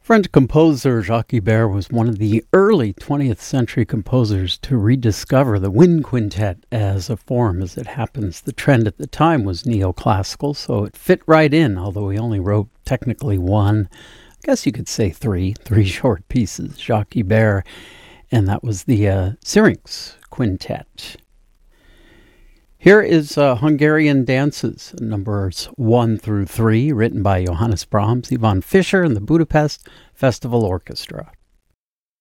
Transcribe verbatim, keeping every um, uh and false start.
French composer Jacques Ibert was one of the early twentieth century composers to rediscover the wind quintet as a form. As it happens, the trend at the time was neoclassical, so it fit right in, although he only wrote technically one, I guess you could say three, three short pieces, Jacques Ibert, and that was the uh, Syrinx Quintet. Here is uh, Hungarian Dances, numbers one through three, written by Johannes Brahms, Ivan Fischer, and the Budapest Festival Orchestra.